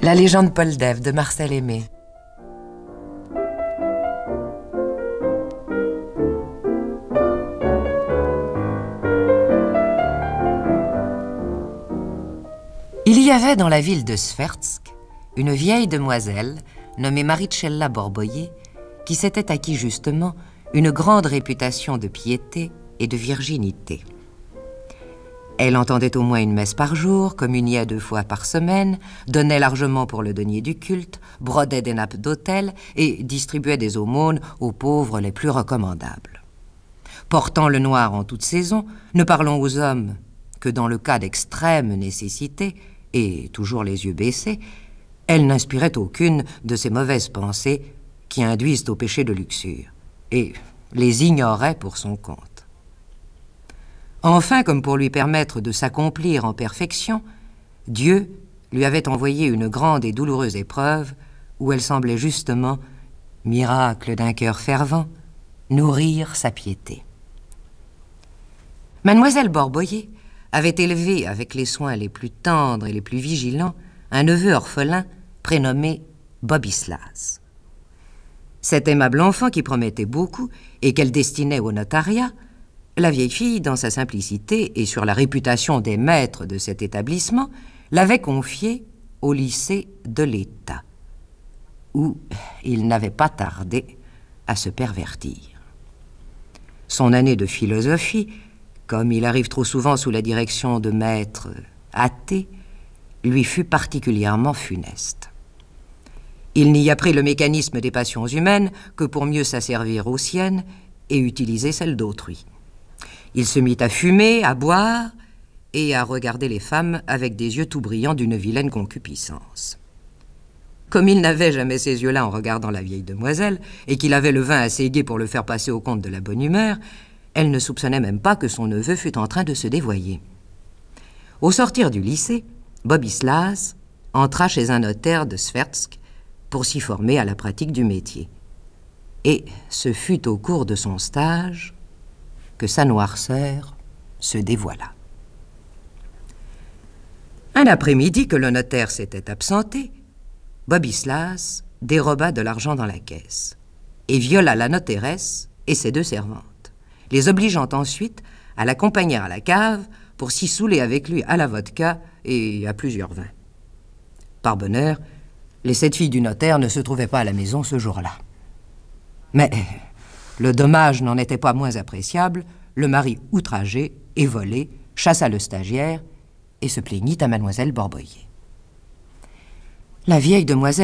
La légende Paul Dève de Marcel Aimé. Il y avait dans la ville de Sverdsk une vieille demoiselle nommée Maricella Borboiet qui s'était acquis justement une grande réputation de piété et de virginité. Elle entendait au moins une messe par jour, communiait 2 fois par semaine, donnait largement pour le denier du culte, brodait des nappes d'autel et distribuait des aumônes aux pauvres les plus recommandables. Portant le noir en toute saison, ne parlant aux hommes que dans le cas d'extrême nécessité, et toujours les yeux baissés, elle n'inspirait aucune de ces mauvaises pensées qui induisent au péché de luxure, et les ignorait pour son compte. Enfin, comme pour lui permettre de s'accomplir en perfection, Dieu lui avait envoyé une grande et douloureuse épreuve où elle semblait justement, miracle d'un cœur fervent, nourrir sa piété. Mademoiselle Borboiet avait élevé avec les soins les plus tendres et les plus vigilants un neveu orphelin prénommé Bobislas. Cet aimable enfant qui promettait beaucoup et qu'elle destinait au notariat, la vieille fille, dans sa simplicité et sur la réputation des maîtres de cet établissement, l'avait confié au lycée de l'État, où il n'avait pas tardé à se pervertir. Son année de philosophie, comme il arrive trop souvent sous la direction de maîtres athées, lui fut particulièrement funeste. Il n'y apprit le mécanisme des passions humaines que pour mieux s'asservir aux siennes et utiliser celles d'autrui. Il se mit à fumer, à boire et à regarder les femmes avec des yeux tout brillants d'une vilaine concupiscence. Comme il n'avait jamais ces yeux-là en regardant la vieille demoiselle et qu'il avait le vin assez gai pour le faire passer au compte de la bonne humeur, elle ne soupçonnait même pas que son neveu fût en train de se dévoyer. Au sortir du lycée, Bobislas entra chez un notaire de Sverdsk pour s'y former à la pratique du métier. Et ce fut au cours de son stage que sa noirceur se dévoila. Un après-midi que le notaire s'était absenté, Bobislas déroba de l'argent dans la caisse et viola la notæresse et ses 2 servantes, les obligeant ensuite à l'accompagner à la cave pour s'y saouler avec lui à la vodka et à plusieurs vins. Par bonheur, les 7 filles du notaire ne se trouvaient pas à la maison ce jour-là. Mais le dommage n'en était pas moins appréciable. Le mari outragé et volé chassa le stagiaire et se plaignit à mademoiselle Borboiet. La vieille demoiselle